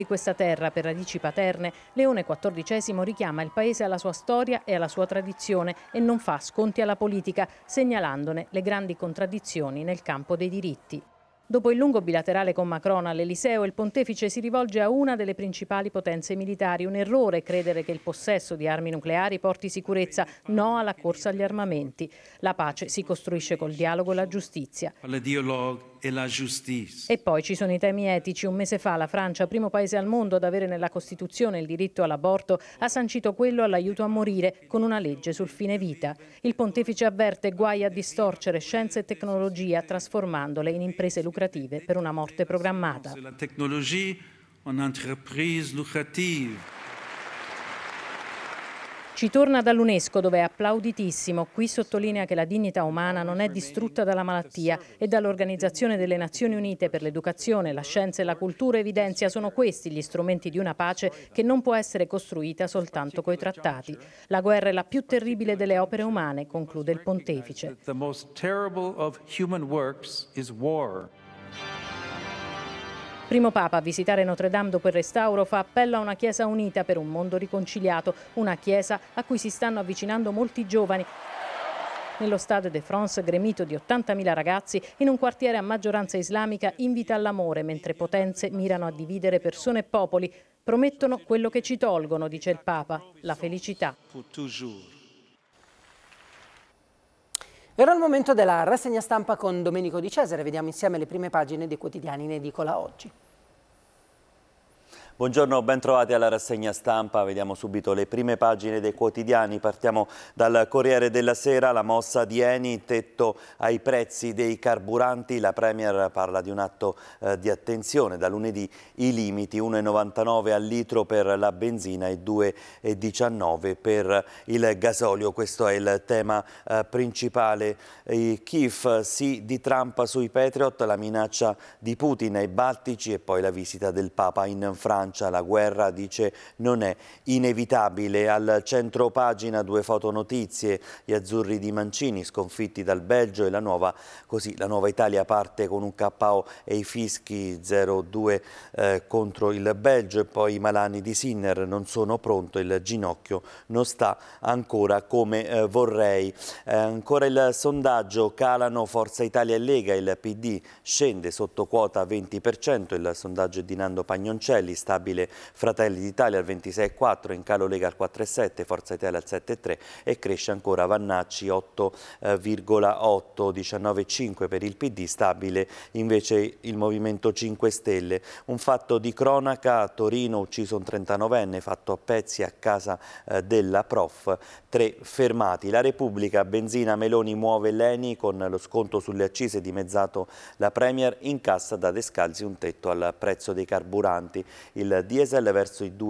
Di questa terra per radici paterne, Leone XIV richiama il paese alla sua storia e alla sua tradizione e non fa sconti alla politica, segnalandone le grandi contraddizioni nel campo dei diritti. Dopo il lungo bilaterale con Macron all'Eliseo, il pontefice si rivolge a una delle principali potenze militari. Un errore credere che il possesso di armi nucleari porti sicurezza, no alla corsa agli armamenti. La pace si costruisce col dialogo e la giustizia. E poi ci sono i temi etici. Un mese fa la Francia, primo paese al mondo ad avere nella Costituzione il diritto all'aborto, ha sancito quello all'aiuto a morire con una legge sul fine vita. Il pontefice avverte: guai a distorcere scienza e tecnologia trasformandole in imprese lucrative per una morte programmata. La tecnologia un'entreprise lucrative. Ci torna dall'UNESCO, dove è applauditissimo. Qui sottolinea che la dignità umana non è distrutta dalla malattia e dall'Organizzazione delle Nazioni Unite per l'educazione, la scienza e la cultura evidenzia: sono questi gli strumenti di una pace che non può essere costruita soltanto coi trattati. La guerra è la più terribile delle opere umane, conclude il pontefice. Primo Papa a visitare Notre Dame dopo il restauro fa appello a una Chiesa unita per un mondo riconciliato, una Chiesa a cui si stanno avvicinando molti giovani. Nello Stade de France, gremito di 80.000 ragazzi, in un quartiere a maggioranza islamica, invita all'amore, mentre potenze mirano a dividere persone e popoli. Promettono quello che ci tolgono, dice il Papa, la felicità. Era il momento della rassegna stampa con Domenico Di Cesare. Vediamo insieme le prime pagine dei quotidiani in edicola oggi. Buongiorno, ben trovati alla rassegna stampa. Vediamo subito le prime pagine dei quotidiani. Partiamo dal Corriere della Sera, la mossa di Eni, tetto ai prezzi dei carburanti. La Premier parla di un atto di attenzione. Da lunedì i limiti: 1,99 al litro per la benzina e 2,19 per il gasolio. Questo è il tema principale. Kiev, sì di Trump sui Patriot, la minaccia di Putin ai Baltici e poi la visita del Papa in Francia. La guerra, dice, non è inevitabile. Al centro pagina due fotonotizie: gli azzurri di Mancini sconfitti dal Belgio e la nuova Italia parte con un KO e i fischi 0-2 contro il Belgio, e poi i malanni di Sinner: non sono pronto, il ginocchio non sta ancora come vorrei. Ancora il sondaggio: calano Forza Italia e Lega, il PD scende sotto quota 20%, il sondaggio è di Nando Pagnoncelli. Stabile Fratelli d'Italia al 26,4%, in calo Lega al 4,7%, Forza Italia al 7,3% e cresce ancora Vannacci 8,8%, 19,5% per il PD, stabile invece il Movimento 5 Stelle. Un fatto di cronaca: a Torino ucciso un 39enne, fatto a pezzi a casa della prof, 3 fermati. La Repubblica: benzina, Meloni muove l'Eni, con lo sconto sulle accise dimezzato la Premier, incassa da Descalzi un tetto al prezzo dei carburanti. Il diesel verso i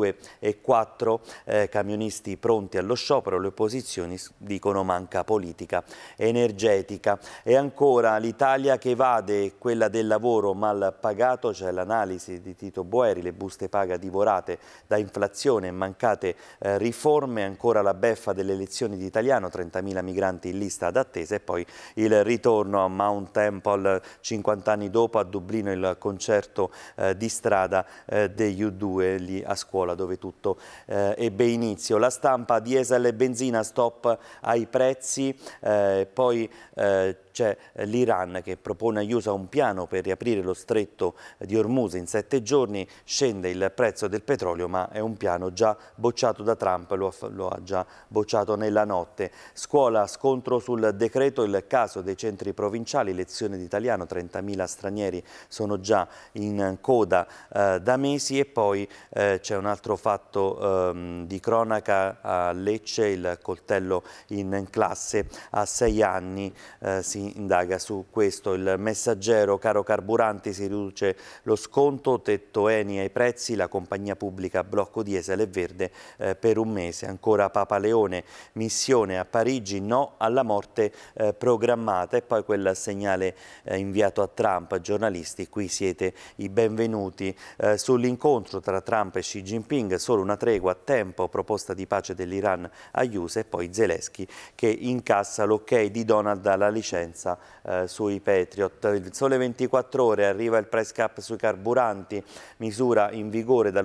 2,4, camionisti pronti allo sciopero, le opposizioni dicono manca politica energetica. E ancora l'Italia che evade, quella del lavoro mal pagato, c'è l'analisi di Tito Boeri: le buste paga divorate da inflazione e mancate riforme. Ancora la beffa delle elezioni di Italiano, 30.000 migranti in lista d'attesa, e poi il ritorno a Mount Temple 50 anni dopo, a Dublino il concerto di strada degli U2, lì a scuola dove tutto ebbe inizio. La Stampa: diesel e benzina, stop ai prezzi. Poi c'è l'Iran che propone agli USA un piano per riaprire lo stretto di Ormuz in 7 giorni. Scende il prezzo del petrolio, ma è un piano già bocciato da Trump, lo ha già bocciato nella notte. Scuola: scontro sul decreto, il caso dei centri provinciali, lezione di italiano, 30.000 stranieri sono già in coda da mesi. E poi c'è un altro fatto di cronaca a Lecce: il coltello in classe a 6 anni, si indaga su questo. Il Messaggero: caro carburanti, si riduce lo sconto, tetto Eni ai prezzi, la compagnia pubblica blocco diesel e verde per un mese. Ancora Papa Leone: missione a Parigi, no alla morte programmata. E poi quel segnale inviato a Trump: giornalisti, qui siete i benvenuti. Sull'incontro tra Trump e Xi Jinping: solo una tregua a tempo, proposta di pace dell'Iran agli USA. E poi Zelensky che incassa l'ok di Donald alla licenza sui Patriot. Il Sole 24 Ore: arriva il price cap sui carburanti, misura in vigore dal